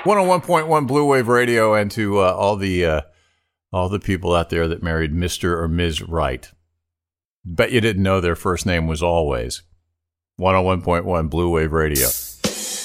101.1 Blue Wave Radio, and to all the people out there that married Mr. or Ms. Right. Bet you didn't know their first name was Always. 101.1 Blue Wave Radio.